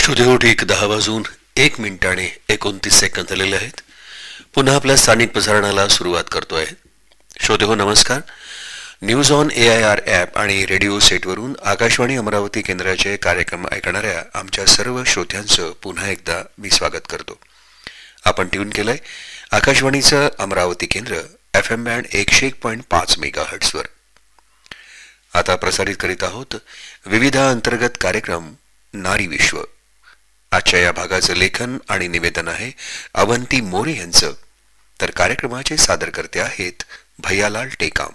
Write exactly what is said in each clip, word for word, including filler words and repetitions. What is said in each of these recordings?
श्रोतेहो, ठीक दहा वाजून एक मिनिटाने एकोणतीस सेकंद झालेले आहेत. पुन्हा आपल्या स्थानिक प्रसारणाला सुरुवात करतोय. श्रोतेहो नमस्कार. News on A I R app आणि रेडिओ सेटवरून आकाशवाणी अमरावती केंद्राचे कार्यक्रम ऐकणाऱ्या आमच्या सर्व श्रोत्यांचं पुन्हा एकदा मी स्वागत करतो. आपण ट्यून केलंय आकाशवाणीचं अमरावती केंद्र एफ एम बँड एकशे एक पॉईंट पाच मेगा हर्ट्सवर. आता प्रसारित करीत आहोत विविधा अंतर्गत कार्यक्रम नारी विश्व. आजच्या या भागाचं लेखन आणि निवेदन आहे अवंती मोरे यांचं, तर कार्यक्रमाचे सादरकर्ते आहेत भैयालाल टेकाम.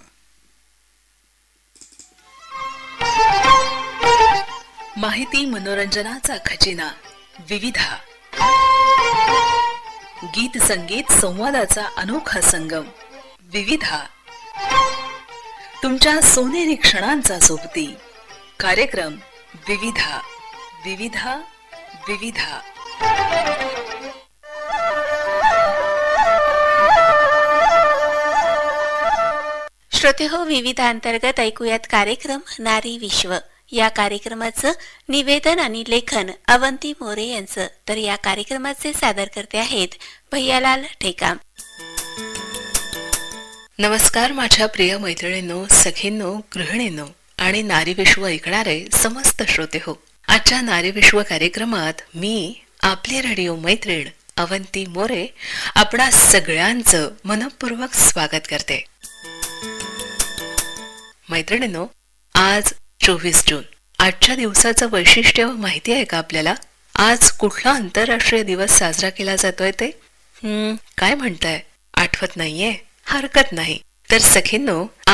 माहिती मनोरंजनाचा खजिना विविधा, गीत संगीत संवादाचा अनोखा संगम विविधा, तुमच्या सोनेरी क्षणांचा सोबती कार्यक्रम विविधा विविधा विविधा. श्रोतेहो, विविधा अंतर्गत ऐकूयात कार्यक्रम नारी विश्व. या कार्यक्रमाचं निवेदन आणि लेखन अवंती मोरे यांचं, तर या कार्यक्रमाचे सादरकर्ते आहेत भैयालाल ठेकाम. नमस्कार माझ्या प्रिय मैत्रिणींनो, सखींनो, गृहिणींनो आणि नारी विश्व ऐकणारे समस्त श्रोते हो. आजच्या नारी विश्व कार्यक्रमात मी आपली रेडिओ मैत्रीण अवंती मोरे आपणा सगळ्यांचं मनपूर्वक स्वागत करते. मैत्रिणींनो, आज चोवीस जून. आजच्या दिवसाचं वैशिष्ट्य माहिती आहे का आपल्याला? आज कुठला आंतरराष्ट्रीय दिवस साजरा केला जातोय ते हम्म काय म्हणताय? आठवत नाहीये? हरकत नाही. तर सखींनो,